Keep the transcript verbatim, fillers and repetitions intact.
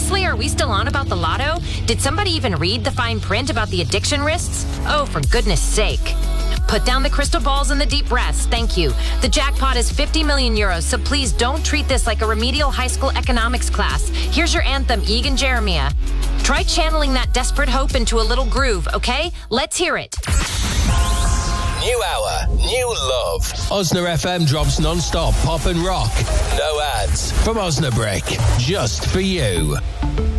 Seriously, are we still on about the lotto? Did somebody even read the fine print about the addiction risks? Oh, for goodness sake. Put down the crystal balls and the deep breaths. Thank you. The jackpot is fifty million euros, so please don't treat this like a remedial high school economics class. Here's your anthem, Egan Jeremiah. Try channeling that desperate hope into a little groove, okay? Let's hear it. New hour, new love. Osna F M drops non-stop pop and rock. No ads from Osnabrick, just for you.